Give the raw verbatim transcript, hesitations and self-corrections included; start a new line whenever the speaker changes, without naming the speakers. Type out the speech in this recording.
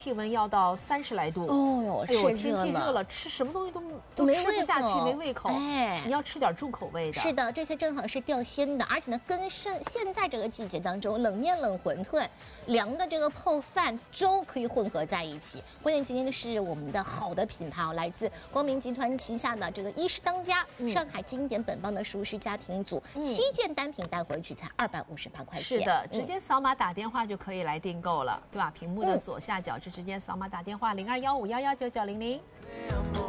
气温要到三十来度。
哦哟，
哎呦，
是
天气
热了
热了，吃什么东西都都
没
吃不下去，
胃口
没胃口。
哎
你要吃点重口味的。
是的，这些正好是调鲜的，而且呢，跟现现在这个季节当中，冷面、冷馄饨、凉的这个泡饭、粥可以混合在一起。关键今天的是我们的好的品牌哦，来自光明集团旗下的这个衣食当家、
嗯、
上海经典本帮的舒适家庭组，嗯、七件单品带回去才二百五十八块钱。
是的，直接扫码打电话就可以来订购了，对吧？屏幕的左下角就直接扫码打电话零二幺五幺幺九九零零。